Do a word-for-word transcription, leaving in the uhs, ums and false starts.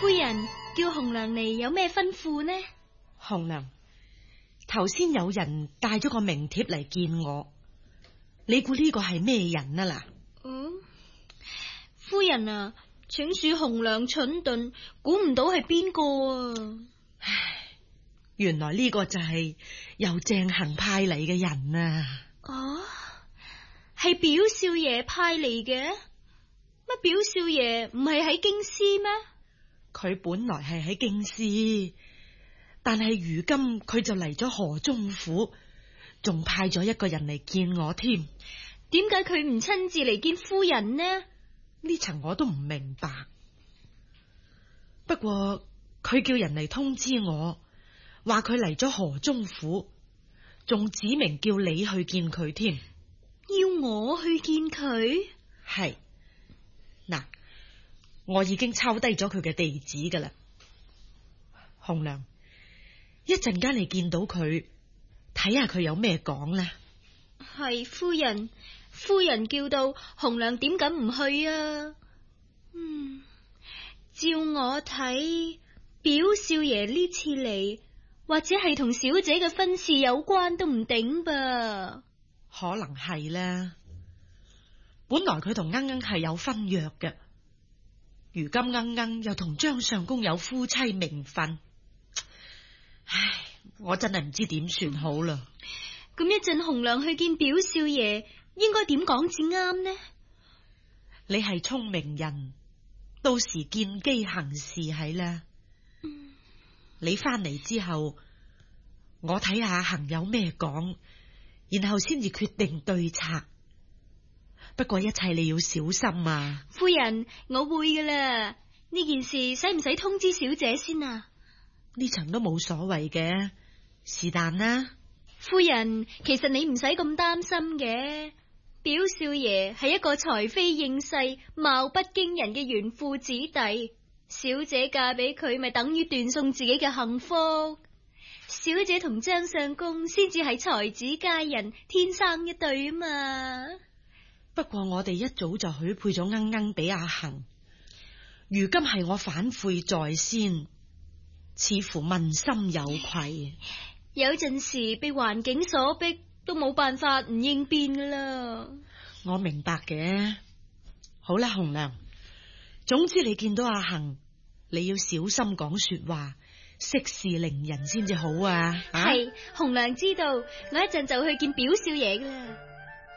人叫紅娘嚟有咩吩咐呢？ 紅娘，頭先有人帶咗個名帖嚟見我，你估呢個係咩人啊啦？ 嗯，夫人啊，請恕紅娘蠢鈍，估唔到係邊個啊！ 唉，原來呢個就係由鄭行派嚟嘅人啊！ 哦，係表少爺派嚟嘅？乜表少爺唔係喺京師咩？ 佢本來係喺京師，但係如今佢就嚟咗河中府，仲派咗一個人嚟見我添。 點解佢唔親自嚟見夫人呢？ 呢層我都唔明白。不過佢叫人嚟通知我，話佢嚟咗河中府，仲指明叫你去見佢添。 要我去見佢？ 係，嗱，我已經抄低咗佢嘅地址噶啦。紅娘，一陣間你見到佢，睇下佢有咩講啦。 係夫人，夫人叫到紅娘點敢唔去啊？嗯，照我睇，表少爺呢次嚟，或者係同小姐嘅婚事有關都唔頂噃。 可能係啦，本來佢同鶯鶯係有婚約嘅，如今鶯鶯又同張相公有夫妻名分，唉，我真係唔知點算好啦。 咁一陣紅娘去見表少爺，應該點講至啱呢？ 你係聰明人，到時見機行事係啦。 嗯， 你翻嚟之後，我睇下行有咩講，然後先至決定對策。不過一切你要小心啊。 夫人，我會噶啦。呢件事使唔使通知小姐先啊？ 呢層都冇所謂嘅，是但啦。 夫人，其實你唔使咁擔心嘅。表少爺係一個才非應世、貌不驚人嘅紈絝子弟，小姐嫁俾佢咪等於斷送自己嘅幸福。小姐同張相公先至係才子佳人，天生一對啊嘛。 不過我哋一早就許配咗鶯鶯俾阿恒，如今係我反悔在先，似乎問心有愧。 有陣時被環境所逼，都冇辦法唔應變噶啦。 我明白嘅。好啦，紅娘，總之你見到阿恒，你要小心講說話，息事寧人先至好啊。 係，紅娘知道，我一陣就去見表少爺噶啦。